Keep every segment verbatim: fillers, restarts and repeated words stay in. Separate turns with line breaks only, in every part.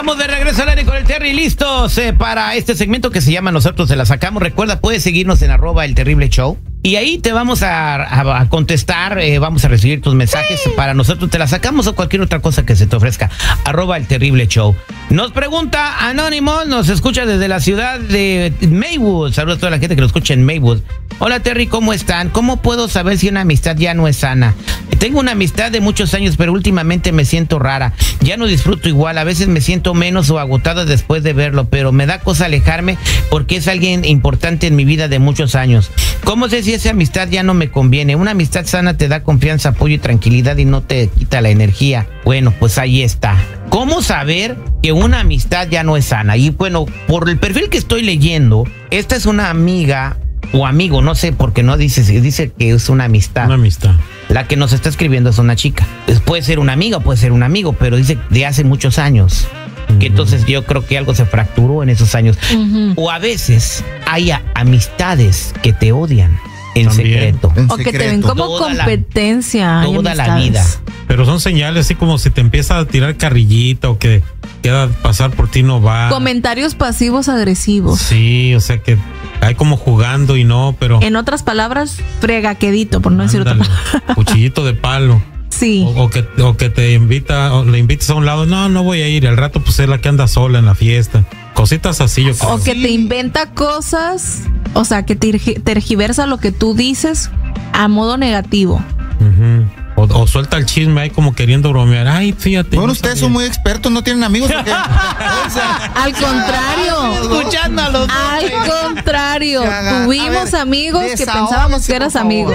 Estamos de regreso al aire con el Terry, listos eh, para este segmento que se llama Nosotros te la sacamos. Recuerda, puedes seguirnos en arroba el terrible show. Y ahí te vamos a, a, a contestar, eh, vamos a recibir tus mensajes. Sí. Para nosotros te la sacamos o cualquier otra cosa que se te ofrezca. Arroba el terrible show. Nos pregunta Anónimo, nos escucha desde la ciudad de Maywood. Saludos a toda la gente que nos escucha en Maywood. Hola Terry, ¿cómo están? ¿Cómo puedo saber si una amistad ya no es sana? Tengo una amistad de muchos años, pero últimamente me siento rara. Ya no disfruto igual, a veces me siento menos o agotada después de verlo, pero me da cosa alejarme porque es alguien importante en mi vida de muchos años. ¿Cómo sé si esa amistad ya no me conviene? Una amistad sana te da confianza, apoyo y tranquilidad y no te quita la energía. Bueno, pues ahí está. ¿Cómo saber que una amistad ya no es sana? Y bueno, por el perfil que estoy leyendo, esta es una amiga o amigo, no sé, porque no dice, dice que es una amistad.
Una amistad.
La que nos está escribiendo es una chica. Puede ser una amiga, puede ser un amigo, pero dice de hace muchos años. Uh-huh. Que entonces yo creo que algo se fracturó en esos años. Uh-huh. O a veces hay a, amistades que te odian en También. secreto.
En o secreto. Que te ven como toda competencia.
La, toda la vida.
Pero son señales así como si te empieza a tirar carrillita o que queda pasar por ti no va.
Comentarios pasivos agresivos.
Sí, o sea que hay como jugando y no, pero...
En otras palabras, fregaquedito, por no Ándale, decir otra palabra.
Cuchillito de palo.
Sí.
O, o, que, o que te invita, o le invites a un lado, no, no voy a ir. Al rato pues es la que anda sola en la fiesta. Cositas así, yo creo.
O que te inventa cosas, o sea, que tergiversa lo que tú dices a modo negativo.
Uh-huh. O, o suelta el chisme ahí como queriendo bromear. Ay, fíjate.
Bueno, no ustedes sabía. Son muy expertos, no tienen amigos. Porque, o
sea, al contrario.
Escuchándolos.
Al contrario. Tuvimos ver, amigos que pensábamos que eras amigos.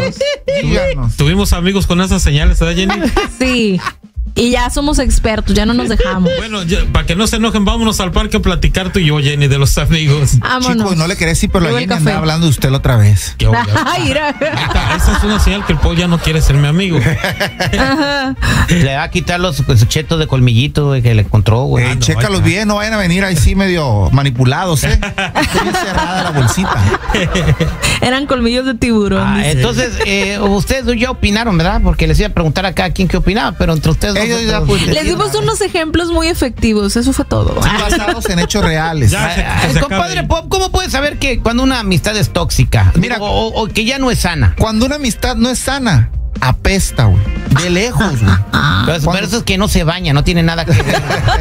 Tuvimos amigos con esas señales, ¿verdad, Jenny?
Sí. Y ya somos expertos, ya no nos dejamos.
Bueno, ya, para que no se enojen, vámonos al parque a platicar tú y yo, Jenny, de los amigos.
Vámonos.
Chico, no le querés decir, pero la Jenny andaba hablando de usted la otra vez.
Yo, ya, esta, esa es una señal que el Paul ya no quiere ser mi amigo.
Ajá. Le va a quitar los, los chetos de colmillito, güey, que le encontró, güey.
Eh,
ah, no,
chécalos bien, no vayan a venir ahí sí medio manipulados, ¿eh? Está bien cerrada la bolsita.
Eran colmillos de tiburón.
Ah, entonces, eh, ustedes ya opinaron, ¿verdad? Porque les iba a preguntar a cada quien qué opinaba, pero entre ustedes...
Ya, pues, les dimos unos ejemplos muy efectivos, eso fue todo.
Basados en hechos reales.
Ya, se, se compadre Pop, ¿cómo puedes saber que cuando una amistad es tóxica? Mira, o, o, o que ya no es sana.
Cuando una amistad no es sana, apesta, güey. De lejos, güey.
Pero cuando... eso es que no se baña, no tiene nada que ver.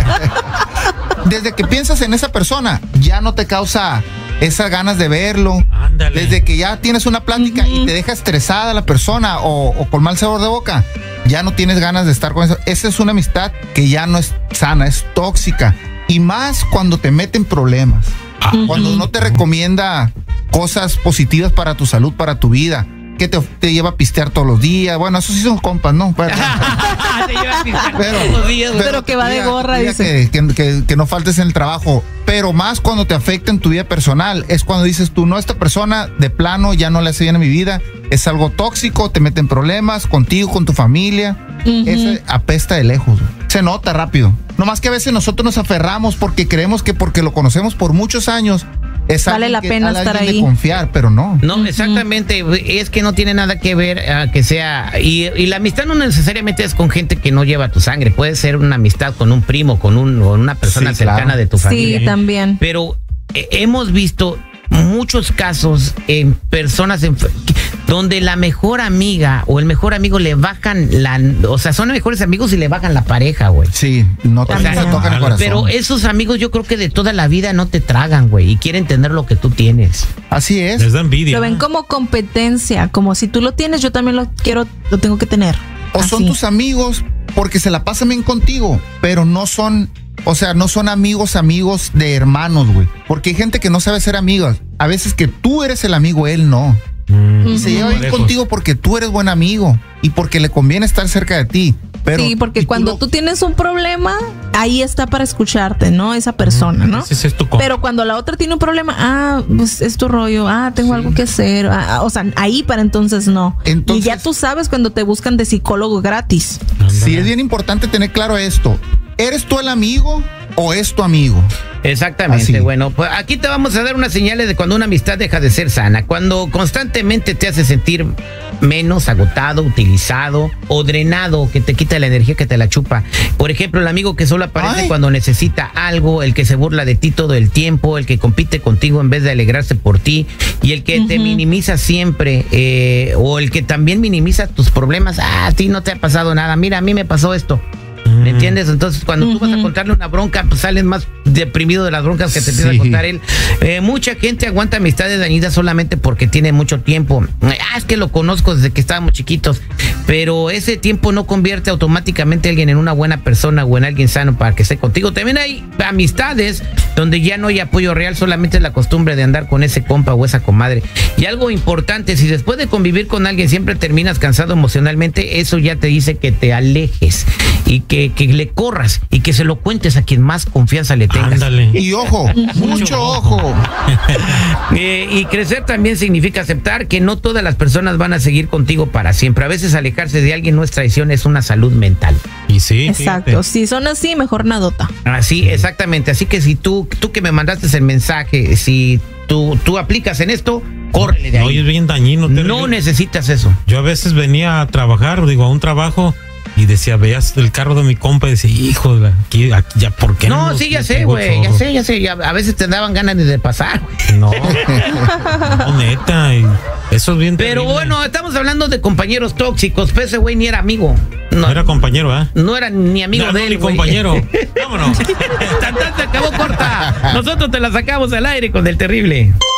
Desde que piensas en esa persona, ya no te causa esas ganas de verlo.
Ándale.
Desde que ya tienes una plática uh-huh. y te deja estresada la persona o, o con mal sabor de boca, ya no tienes ganas de estar con eso. Esa es una amistad que ya no es sana, es tóxica. Y más cuando te meten problemas. Uh-huh. Cuando no te recomienda cosas positivas para tu salud, para tu vida. Que te, te lleva a pistear todos los días. Bueno, eso sí son compas, ¿no? Pero,
te lleva a pistear pero, todos los días.
Pero, pero que va de gorra,
dice. Que, que, que, que no faltes en el trabajo. Pero más cuando te afecta en tu vida personal. Es cuando dices tú, no, esta persona de plano ya no le hace bien a mi vida. Es algo tóxico, te mete en problemas contigo, con tu familia. Uh-huh. Ese apesta de lejos. Se nota rápido. Nomás que a veces nosotros nos aferramos porque creemos que porque lo conocemos por muchos años es
vale la
que,
pena estar ahí.
De confiar, pero no.
No, exactamente. Uh-huh. Es que no tiene nada que ver uh, que sea. Y, y la amistad no necesariamente es con gente que no lleva tu sangre. Puede ser una amistad con un primo, con, un, con una persona sí, cercana claro. de tu familia.
Sí, también.
Pero eh, hemos visto muchos casos en personas en, donde la mejor amiga o el mejor amigo le bajan la, o sea, son mejores amigos y le bajan la pareja, güey.
Sí, no te, o sea, no tocan el corazón.
Pero esos amigos yo creo que de toda la vida no te tragan, güey, y quieren tener lo que tú tienes.
Así es.
Les da envidia.
Lo ven como competencia, como si tú lo tienes, yo también lo quiero, lo tengo que tener.
O
Así.
Son tus amigos porque se la pasan bien contigo, pero no son... O sea, no son amigos, amigos de hermanos, güey. Porque hay gente que no sabe ser amigos. A veces que tú eres el amigo, él no. Mm, y se lleva bien lejos. Contigo porque tú eres buen amigo y porque le conviene estar cerca de ti. Pero,
sí, porque tú cuando lo... tú tienes un problema, ahí está para escucharte, ¿no? Esa persona, ¿no?
Sí, sí, es tu
Pero cuando la otra tiene un problema, ah, pues es tu rollo, ah, tengo sí. algo que hacer. Ah, o sea, ahí para entonces no. Entonces, y ya tú sabes cuando te buscan de psicólogo gratis.
Sí, es bien importante tener claro esto. ¿eres tú el amigo o es tu amigo?
Exactamente,
Así.
bueno, pues aquí te vamos a dar unas señales de cuando una amistad deja de ser sana, cuando constantemente te hace sentir menos, agotado, utilizado o drenado, que te quita la energía, que te la chupa. Por ejemplo, el amigo que solo aparece
Ay.
cuando necesita algo, el que se burla de ti todo el tiempo, el que compite contigo en vez de alegrarse por ti y el que te minimiza siempre, eh, o el que también minimiza tus problemas. Ah, a ti no te ha pasado nada, mira, a mí me pasó esto. ¿Me entiendes? Entonces, cuando tú vas a contarle una bronca, pues sales más deprimido de las broncas que te empieza
Sí.
a contar él. Eh, mucha gente aguanta amistades dañinas solamente porque tiene mucho tiempo. Ah, es que lo conozco desde que estábamos chiquitos. Pero ese tiempo no convierte automáticamente a alguien en una buena persona o en alguien sano para que esté contigo. También hay amistades donde ya no hay apoyo real, solamente es la costumbre de andar con ese compa o esa comadre. Y algo importante, si después de convivir con alguien siempre terminas cansado emocionalmente, eso ya te dice que te alejes y que, que le corras y que se lo cuentes a quien más confianza le tengas.
Ándale.
Y ojo, mucho ojo.
Eh, y crecer también significa aceptar que no todas las personas van a seguir contigo para siempre. A veces alejarse de alguien no es traición, es una salud mental.
Y sí,
Exacto.
fíjate.
Si son así, mejor nadota.
Así, exactamente. Así que si tú, tú que me mandaste el mensaje, si tú, tú aplicas en esto, córrele de
No, y es
ahí.
bien dañino. Terry.
No necesitas eso.
Yo a veces venía a trabajar, digo, a un trabajo, y decía, veías el carro de mi compa y decía, hijo, de la- aquí, aquí, ya, ¿por qué no?
No, sí, ya sé,
tengo
güey, ya
chorro?
sé, ya sé. ya- a veces te daban ganas ni de pasar, güey.
No, no, neta, y eso es bien
Pero
terrible.
bueno, estamos hablando de compañeros tóxicos. Pues ese güey ni era amigo. No,
No era compañero, ¿eh?
no era ni amigo
No,
de
no,
él,
ni
güey.
compañero. Vámonos.
Tan, tan, se acabó corta. Nosotros te la sacamos al aire con el terrible.